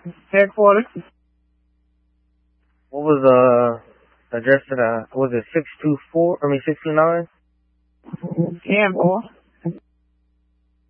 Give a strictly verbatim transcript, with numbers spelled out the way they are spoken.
Headquarters. What was the uh, address to the, was it six two four, I mean six two nine? ten four.